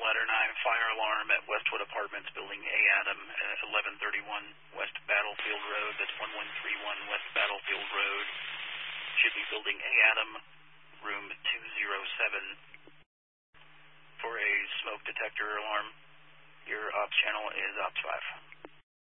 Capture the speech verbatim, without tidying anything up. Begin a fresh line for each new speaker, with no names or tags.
ladder nine fire alarm at Westwood Apartments, building A Adam, at eleven thirty-one West Battlefield Road. That's one one three one West Battlefield Road. Should be building A Adam, room two oh seven. For a smoke detector alarm, your ops channel is ops five.